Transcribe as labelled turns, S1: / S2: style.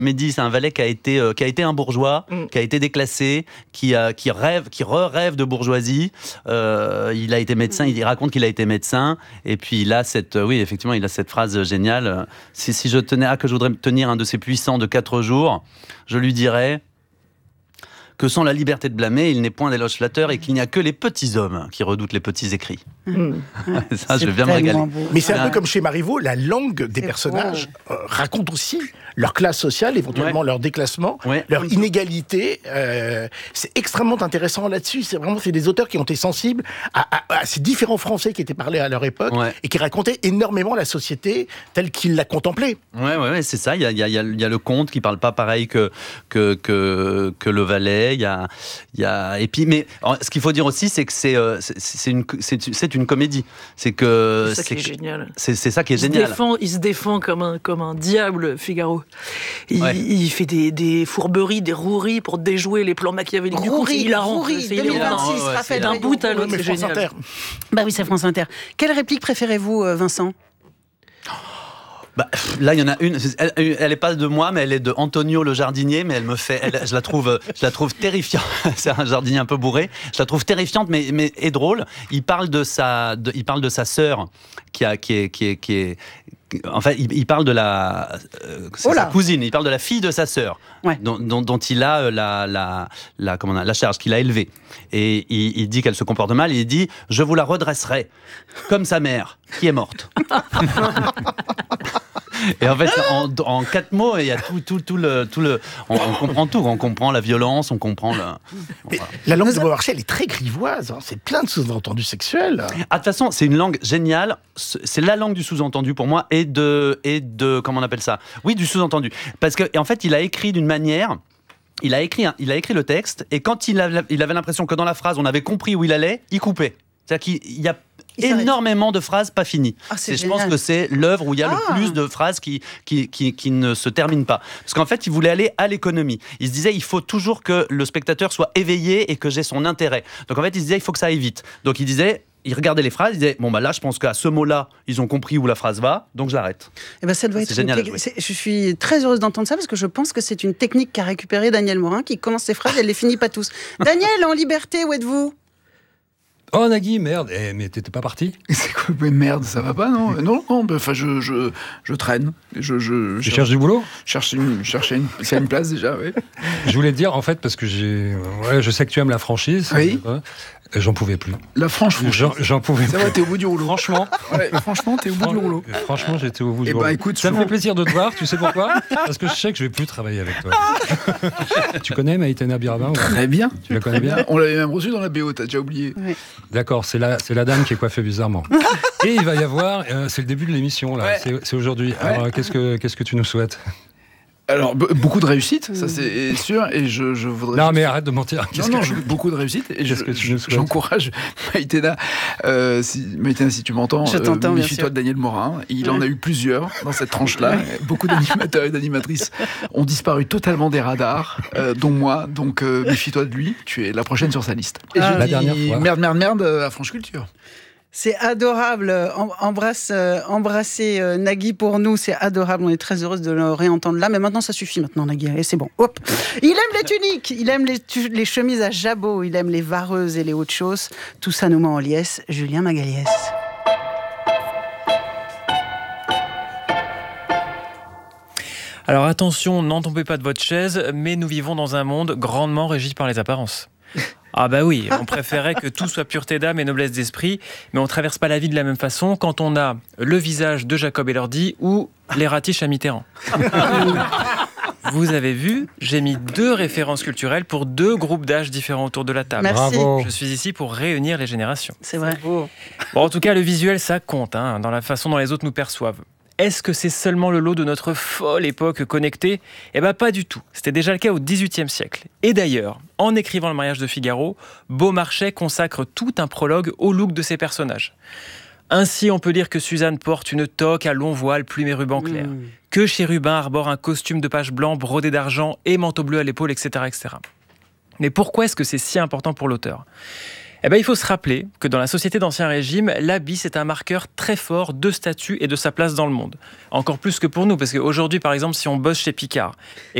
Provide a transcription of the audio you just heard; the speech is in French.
S1: Mehdi, c'est un valet qui a été un bourgeois, qui a été déclassé, qui rêve de bourgeoisie. Il a été médecin, il raconte qu'il a été médecin, et puis il a effectivement, il a cette phrase géniale. Si je tenais que je voudrais tenir un de ces puissants de 4 jours, je lui dirais que sans la liberté de blâmer, il n'est point d'éloge flatteur et qu'il n'y a que les petits hommes qui redoutent les petits écrits. Ça, je vais bien me régaler.
S2: Mais c'est un peu comme chez Marivaux, la langue des personnages raconte aussi leur classe sociale, éventuellement leur déclassement, leur inégalité. C'est extrêmement intéressant là-dessus. C'est des auteurs qui ont été sensibles à ces différents Français qui étaient parlés à leur époque et qui racontaient énormément la société telle qu'ils la contemplaient.
S1: Ouais, c'est ça. Il y a le comte qui parle pas pareil que le valet. Et puis, mais ce qu'il faut dire aussi, c'est que c'est une comédie. C'est ça qui est génial. C'est ça qui est génial.
S3: Il se défend comme un diable, Figaro. Il fait des fourberies, des roueries pour déjouer les plans machiavéliques. Du coup, c'est hilarant.
S4: Rouerie, 2026, Raphaël.
S3: D'un bout à l'autre, c'est génial.
S4: Inter. Bah oui, c'est France Inter. Quelle réplique préférez-vous, Vincent ?
S1: Là, il y en a une. Elle n'est pas de moi, mais elle est de Antonio le jardinier. Mais je la trouve terrifiante. C'est un jardinier un peu bourré. Je la trouve terrifiante, mais et drôle. Il parle de sa sœur qui est. En fait, il parle de sa cousine. Il parle de la fille de sa sœur, dont il a la charge, qu'il a élevée. Et il dit qu'elle se comporte mal. Et il dit: je vous la redresserai comme sa mère, qui est morte. Et en fait, en 4 mots, il y a tout le. On comprend tout. On comprend la violence, on comprend le.
S2: La langue de Beaumarchais, elle est très grivoise. C'est plein de sous-entendus sexuels.
S1: De toute façon, c'est une langue géniale. C'est la langue du sous-entendu pour moi et de comment on appelle ça ? Oui, du sous-entendu. Parce que en fait, il a écrit d'une manière. Il a écrit le texte et quand il avait l'impression que dans la phrase on avait compris où il allait, il coupait. C'est-à-dire qu'il y a énormément de phrases pas finies. Je pense que c'est l'œuvre où il y a le plus de phrases qui ne se terminent pas. Parce qu'en fait, il voulait aller à l'économie. Il se disait, il faut toujours que le spectateur soit éveillé et que j'ai son intérêt. Donc en fait, il se disait, il faut que ça aille vite. Donc il regardait les phrases, il disait, là, je pense qu'à ce mot-là, ils ont compris où la phrase va, donc j'arrête.
S4: Et ça doit être génial. Je suis très heureuse d'entendre ça parce que je pense que c'est une technique qu'a récupérée Daniel Morin qui commence ses phrases et elle les finit pas tous. Daniel, en liberté, où êtes-vous ?
S5: Oh Nagui, merde, mais t'étais pas parti ?
S6: C'est quoi, merde, ça va pas, non ? Non, je traîne. Je
S5: cherche du boulot ?
S6: C'est une place déjà, oui.
S5: Je voulais te dire, en fait, parce que je sais que tu aimes la franchise.
S6: Oui.
S5: J'en pouvais plus.
S6: La franchise.
S5: J'en pouvais plus.
S6: Ça va, t'es au bout du rouleau.
S5: Franchement.
S6: Franchement, t'es au bout du rouleau.
S5: Franchement, j'étais au bout du rouleau.
S6: Écoute,
S5: ça me fait plaisir de te voir, tu sais pourquoi ? Parce que je sais que je vais plus travailler avec toi. Tu connais Maïtena Birabin ?
S6: Très bien.
S5: Tu la connais bien ?
S6: On l'avait même reçue dans la BO, t'as déjà oublié.
S4: Oui.
S5: D'accord, c'est la dame qui est coiffée bizarrement. Et il va y avoir, c'est le début de l'émission, là. Ouais. C'est aujourd'hui. Ouais. Alors, qu'est-ce que tu nous souhaites ?
S6: Alors, beaucoup de réussite, ça c'est sûr, et je voudrais...
S5: Non, mais arrête de mentir.
S6: Beaucoup de réussite, et j'encourage Maïtena, si tu m'entends,
S4: je t'entends,
S6: méfie-toi de Daniel Morin. Il en a eu plusieurs dans cette tranche-là. Beaucoup d'animateurs et d'animatrices ont disparu totalement des radars, dont moi, donc méfie-toi de lui, tu es la prochaine sur sa liste. Et
S5: la dernière fois.
S6: Merde à France Culture.
S4: C'est adorable. Embrasser Nagui pour nous, c'est adorable. On est très heureuse de le réentendre là. Mais maintenant, ça suffit maintenant, Nagui. Allez, c'est bon. Hop. Il aime les tuniques, il aime les chemises à jabot, il aime les vareuses et les hautes choses. Tout ça nous met en liesse. Julien Magaliès.
S7: Alors attention, n'en tombez pas de votre chaise, mais nous vivons dans un monde grandement régi par les apparences. Ah bah oui, on préférait que tout soit pureté d'âme et noblesse d'esprit, mais on traverse pas la vie de la même façon quand on a le visage de Jacob Elordi ou les ratiches à Mitterrand. Vous avez vu, j'ai mis 2 références culturelles pour 2 groupes d'âge différents autour de la table.
S4: Merci.
S5: Bravo.
S7: Je suis ici pour réunir les générations.
S4: C'est vrai.
S7: Bon, en tout cas, le visuel, ça compte, dans la façon dont les autres nous perçoivent. Est-ce que c'est seulement le lot de notre folle époque connectée ? Eh bien, pas du tout. C'était déjà le cas au XVIIIe siècle. Et d'ailleurs, en écrivant Le mariage de Figaro, Beaumarchais consacre tout un prologue au look de ses personnages. Ainsi, on peut lire que Suzanne porte une toque à long voile, plume et ruban clair, que Chérubin arbore un costume de page blanc brodé d'argent et manteau bleu à l'épaule, etc., etc. Mais pourquoi est-ce que c'est si important pour l'auteur ? Eh ben, il faut se rappeler que dans la société d'Ancien Régime, l'habit, c'est un marqueur très fort de statut et de sa place dans le monde. Encore plus que pour nous, parce qu'aujourd'hui, par exemple, si on bosse chez Picard